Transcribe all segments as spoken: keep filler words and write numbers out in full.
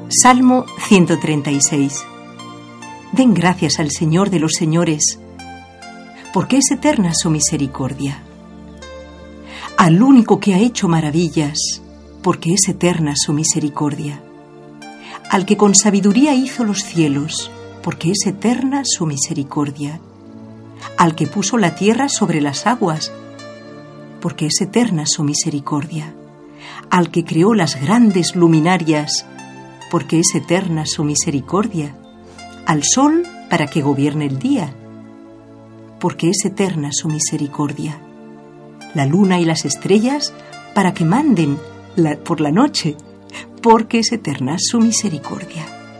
Salmo ciento treinta y seis. Den gracias al Señor de los señores, porque es eterna su misericordia. Al único que ha hecho maravillas, porque es eterna su misericordia. Al que con sabiduría hizo los cielos, porque es eterna su misericordia. Al que puso la tierra sobre las aguas, porque es eterna su misericordia. Al que creó las grandes luminarias, porque es eterna su misericordia. Al sol para que gobierne el día, porque es eterna su misericordia. La luna y las estrellas para que manden la, por la noche, porque es eterna su misericordia.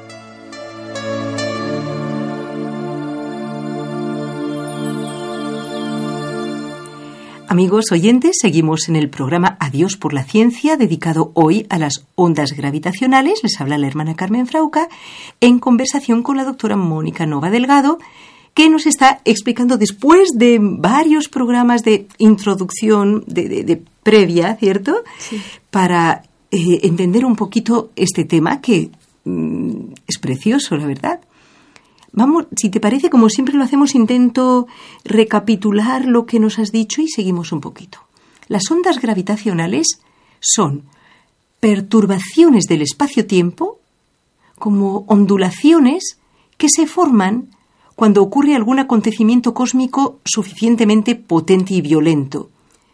Amigos oyentes, seguimos en el programa Adiós por la Ciencia, dedicado hoy a las ondas gravitacionales. Les habla la hermana Carmen Frauca, en conversación con la doctora Mónica Nova Delgado, que nos está explicando, después de varios programas de introducción, de, de, de previa, ¿cierto? Sí. Para eh, entender un poquito este tema, que mm, es precioso, la verdad. Vamos, si te parece, como siempre lo hacemos, intento recapitular lo que nos has dicho y seguimos un poquito. Las ondas gravitacionales son perturbaciones del espacio-tiempo, como ondulaciones que se forman cuando ocurre algún acontecimiento cósmico suficientemente potente y violento.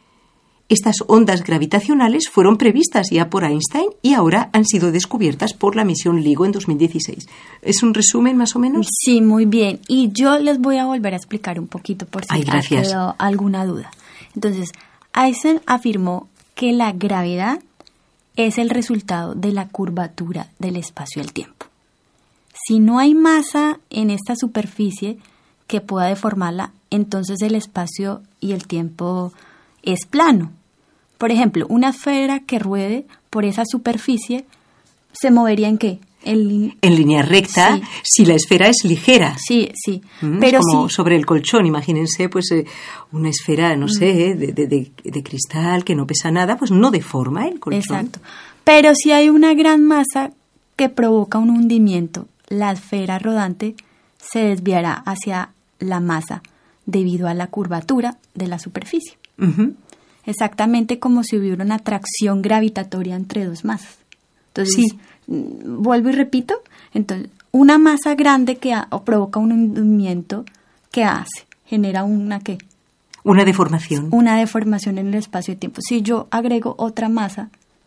Estas ondas gravitacionales fueron previstas ya por Einstein y ahora han sido descubiertas por la misión LIGO en dos mil dieciséis. ¿Es un resumen más o menos? Sí, muy bien. Y yo les voy a volver a explicar un poquito por si Ay, ha quedado alguna duda. Entonces, Einstein afirmó que la gravedad es el resultado de la curvatura del espacio y el tiempo. Si no hay masa en esta superficie que pueda deformarla, entonces el espacio y el tiempo es plano. Por ejemplo, una esfera que ruede por esa superficie se movería ¿en qué? En, en línea recta, sí. Si la esfera es ligera. Sí, sí. Mm, pero es como sí. Sobre el colchón, imagínense, pues eh, una esfera, no mm. sé, de, de, de, de cristal que no pesa nada, pues no deforma el colchón. Exacto. Pero si hay una gran masa que provoca un hundimiento, la esfera rodante se desviará hacia la masa debido a la curvatura de la superficie. Uh-huh. Exactamente como si hubiera una atracción gravitatoria entre dos masas. Entonces, sí. vuelvo y repito, entonces, una masa grande que ha, o provoca un hundimiento, ¿qué hace? Genera una ¿qué? Una deformación. Una deformación en el espacio y tiempo. Si yo agrego otra masa,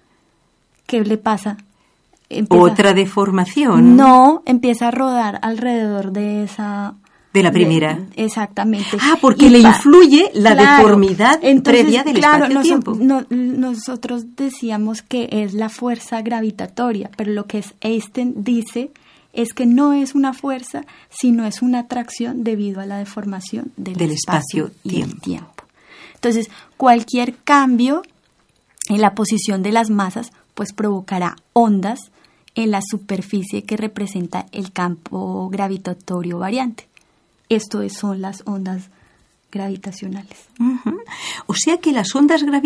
¿qué le pasa? Empieza, ¿Otra deformación? No, empieza a rodar alrededor de esa... De la primera. De, exactamente. Ah, porque y le pa- influye la claro, deformidad entonces, previa del claro, espacio-tiempo. Noso- no, nosotros decíamos que es la fuerza gravitatoria, pero lo que Einstein dice es que no es una fuerza, sino es una atracción debido a la deformación del, del espacio espacio-tiempo. Y el tiempo. Entonces, cualquier cambio en la posición de las masas, pues provocará ondas en la superficie que representa el campo gravitatorio variante. Esto son las ondas gravitacionales. Uh-huh. O sea que las ondas gravitacionales